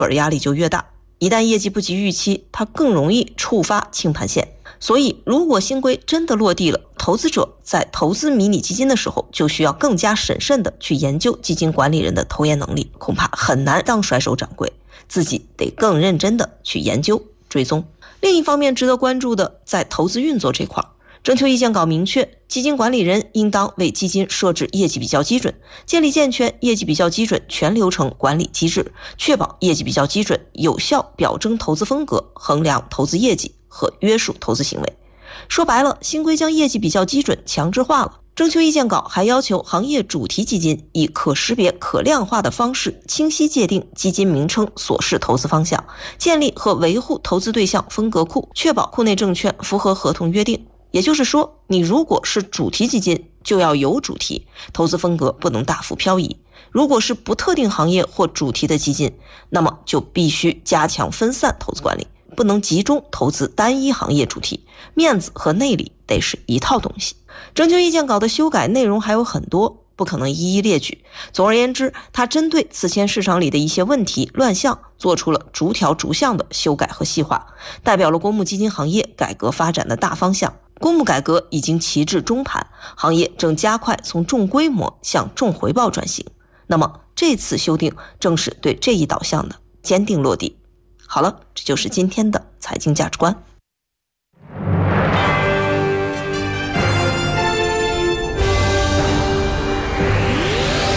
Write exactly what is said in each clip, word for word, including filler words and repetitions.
本压力就越大。一旦业绩不及预期，它更容易触发清盘线。所以如果新规真的落地了，投资者在投资迷你基金的时候就需要更加审慎的去研究基金管理人的投研能力，恐怕很难当甩手掌柜，自己得更认真的去研究追踪。另一方面值得关注的，在投资运作这块，征求意见稿明确，基金管理人应当为基金设置业绩比较基准，建立健全业绩比较基准全流程管理机制，确保业绩比较基准有效表征投资风格，衡量投资业绩和约束投资行为。说白了，新规将业绩比较基准强制化了。征求意见稿还要求行业主题基金以可识别可量化的方式清晰界定基金名称所示投资方向，建立和维护投资对象风格库，确保库内证券符合合同约定。也就是说，你如果是主题基金，就要有主题，投资风格不能大幅漂移；如果是不特定行业或主题的基金，那么就必须加强分散投资管理，不能集中投资单一行业主题，面子和内里得是一套东西。征求意见稿的修改内容还有很多，不可能一一列举。总而言之，它针对此前市场里的一些问题乱象做出了逐条逐项的修改和细化，代表了公募基金行业改革发展的大方向。公募改革已经旗至中盘，行业正加快从重规模向重回报转型。那么这次修订正是对这一导向的坚定落地。好了，这就是今天的财经价值观。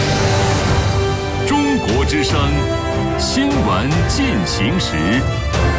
中国之声，新闻进行时。